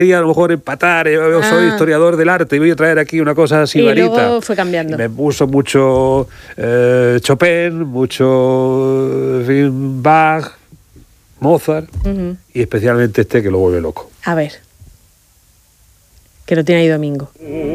quería a lo mejor empatar, yo soy historiador del arte y voy a traer aquí una cosa así Y varita. luego fue cambiando. Y me puso mucho Chopin, mucho en fin, Bach, Mozart, y especialmente este que lo vuelve loco. A ver. Que lo tiene ahí Domingo.